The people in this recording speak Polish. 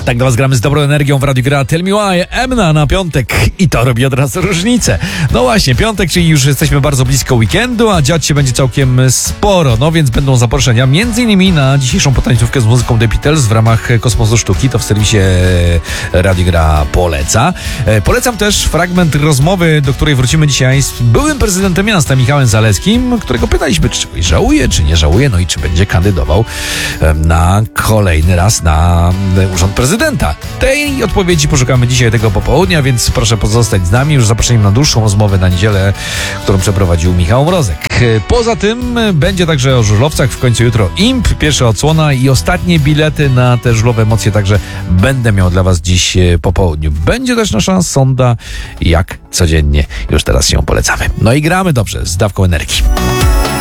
Tak dla was gramy z dobrą energią w Radiu Gra Tell Me Why, Emna na piątek i to robi od razu różnicę. No właśnie, piątek, czyli już jesteśmy bardzo blisko weekendu, a dziać się będzie całkiem sporo, no więc będą zaproszenia m.in. na dzisiejszą potańcówkę z muzyką The Beatles w ramach Kosmosu Sztuki, to w serwisie Radio Gra poleca. Polecam też fragment rozmowy, do której wrócimy dzisiaj z byłym prezydentem miasta Michałem Zalewskim, którego pytaliśmy, czy czegoś żałuje, czy nie żałuje, no i czy będzie kandydował na kolejny raz na urząd prezydenta. Tej odpowiedzi poszukamy dzisiaj tego popołudnia, więc proszę pozostać z nami już z zaproszeniem na dłuższą rozmowę na niedzielę, którą przeprowadził Michał Mrozek. Poza tym będzie także o żużlowcach, w końcu jutro IMP, pierwsza odsłona i ostatnie bilety na te żużlowe emocje także będę miał dla was dziś po południu. Będzie też nasza sonda, jak codziennie, już teraz się polecamy. No i gramy dobrze, z dawką energii.